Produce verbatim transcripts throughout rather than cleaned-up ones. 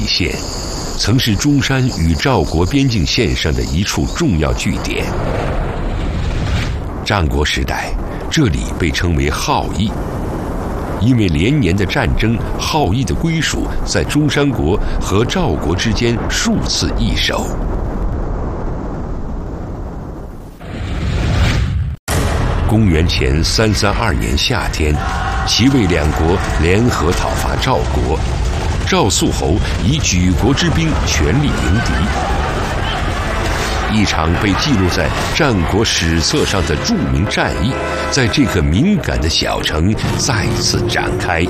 县曾是中山与赵国边境线上的一处重要据点。战国时代，这里被称为鄗邑，因为连年的战争，鄗邑的归属在中山国和赵国之间数次易手。公元前三三二年夏天，齐魏两国联合讨伐赵国，赵肃侯以举国之兵全力迎敌。一场被记录在战国史册上的著名战役，在这个敏感的小城再次展开。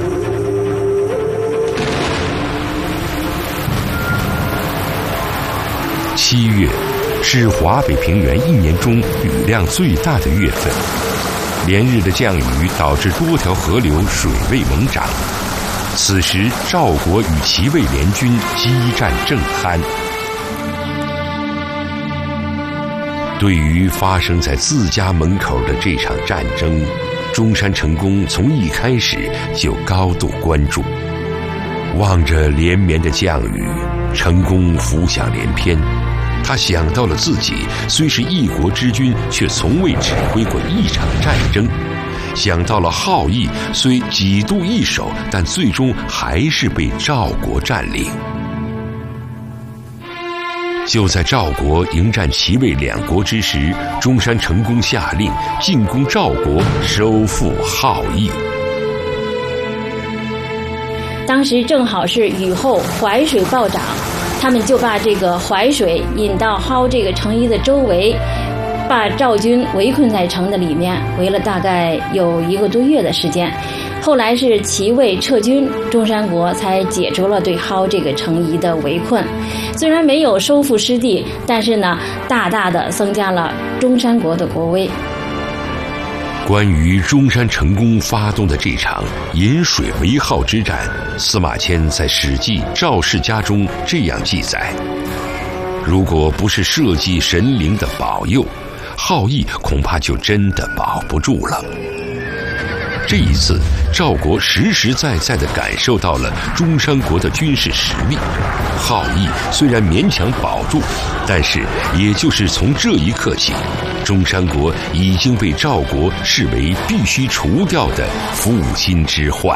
七月是华北平原一年中雨量最大的月份，连日的降雨导致多条河流水位猛涨。此时赵国与齐魏联军激战正酣。对于发生在自家门口的这场战争，中山成公从一开始就高度关注。望着连绵的降雨，成公浮想联翩。他想到了自己虽是一国之君，却从未指挥过一场战争；想到了鄗邑虽几度易手，但最终还是被赵国占领。就在赵国迎战齐魏两国之时，中山成公下令进攻赵国，收复鄗邑。 当时正好是雨后淮水暴涨，他们就把这个淮水引到鄗这个城邑的周围，把赵军围困在城的里面，围了大概有一个多月的时间。后来是齐魏撤军，中山国才解除了对鄗这个城邑的围困。虽然没有收复失地，但是呢，大大的增加了中山国的国威。 关于中山成公发动的这场引水为号之战，司马迁在《史记·赵氏家》中这样记载：如果不是社稷神灵的保佑，鄗邑恐怕就真的保不住了。这一次，赵国实实在在地感受到了中山国的军事实力。鄗邑虽然勉强保住，但是也就是从这一刻起，中山国已经被赵国视为必须除掉的父亲之患。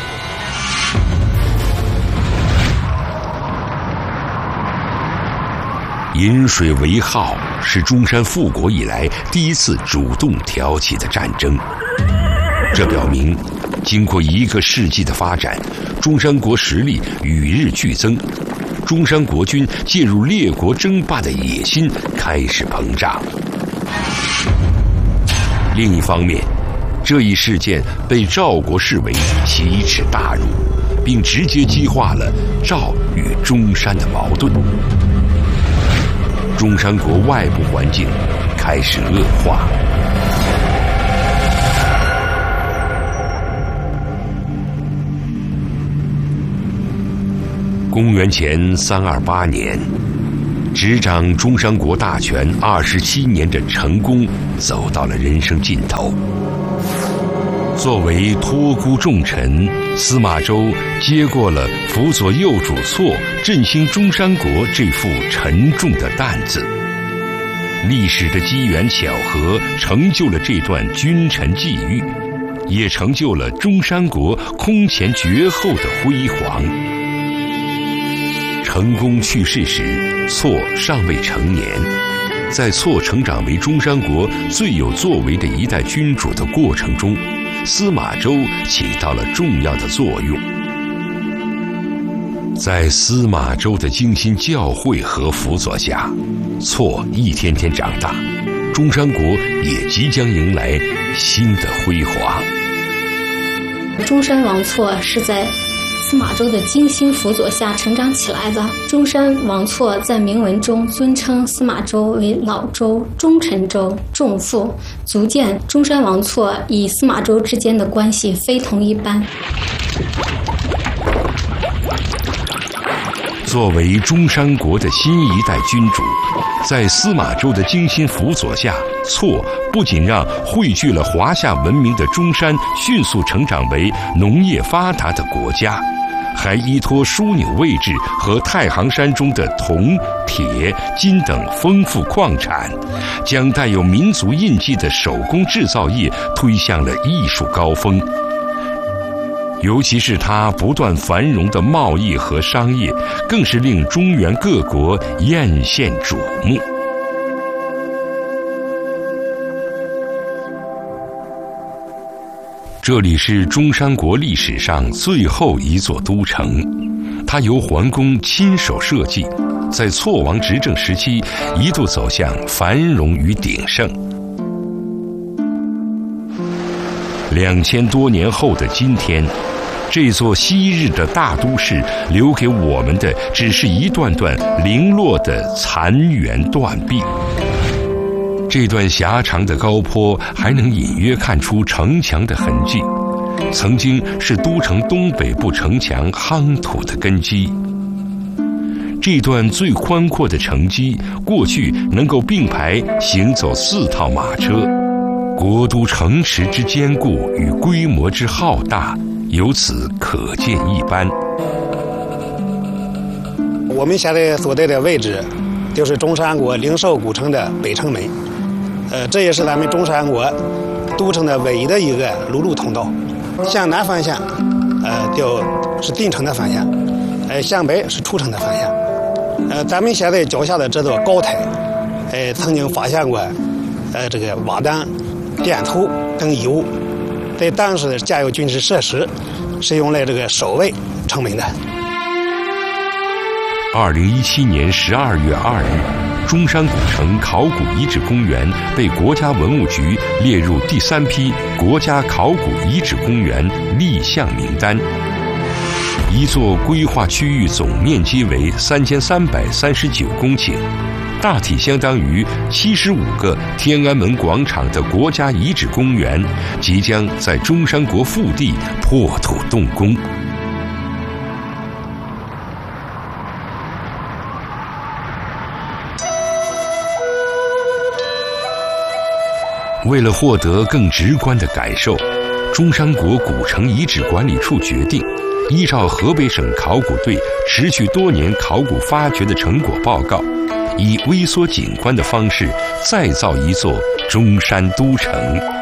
引水为号是中山复国以来第一次主动挑起的战争。这表明，经过一个世纪的发展，中山国实力与日俱增，中山国君介入列国争霸的野心开始膨胀。另一方面，这一事件被赵国视为奇耻大辱，并直接激化了赵与中山的矛盾。中山国外部环境开始恶化。公元前三二八年，执掌中山国大权二十七年的成公走到了人生尽头。作为托孤重臣，司马周接过了辅佐幼主错振兴中山国这副沉重的担子。历史的机缘巧合成就了这段君臣际遇，也成就了中山国空前绝后的辉煌。成公去世时，错尚未成年。在错成长为中山国最有作为的一代君主的过程中，司马周起到了重要的作用。在司马周的精心教诲和辅佐下，错一天天长大，中山国也即将迎来新的辉煌。 中山王错是在司马周的精心辅佐下成长起来的。中山王错在铭文中尊称司马周为老周、忠臣周、仲父，足见中山王错与司马周之间的关系非同一般。 作为中山国的新一代君主，在司马周的精心辅佐下，错不仅让汇聚了华夏文明的中山迅速成长为农业发达的国家， 还依托枢纽位置和太行山中的铜、铁、金等丰富矿产，将带有民族印记的手工制造业推向了艺术高峰。尤其是它不断繁荣的贸易和商业，更是令中原各国艳羡瞩目。这里是中山国历史上最后一座都城，它由桓公亲手设计，在挫王执政时期一度走向繁荣与鼎盛。两千多年后的今天，这座昔日的大都市留给我们的只是一段段零落的残垣断壁。这段狭长的高坡还能隐约看出城墙的痕迹，曾经是都城东北部城墙夯土的根基。这段最宽阔的城基，过去能够并排行走四套马车。国都城池之坚固与规模之浩大，由此可见一斑。 我们现在所在的位置，就是中山国灵寿古城的北城门。呃，这也是咱们中山国都城的唯一的一个陆路通道。向南方向，呃，就是进城的方向；呃，向北是出城的方向。呃，咱们现在脚下的这座高台，呃，曾经发现过，呃，这个瓦当、电头等遗物，在当时的加油军事设施，是用来这个守卫城门的。 二零一七年十二月二日，中山古城考古遗址公园被国家文物局列入第三批国家考古遗址公园立项名单。一座规划区域总面积为三千三百三十九公顷，大体相当于七十五个天安门广场的国家遗址公园，即将在中山国腹地破土动工。为了获得更直观的感受，中山国古城遗址管理处决定，依照河北省考古队持续多年考古发掘的成果报告，以微缩景观的方式再造一座中山都城。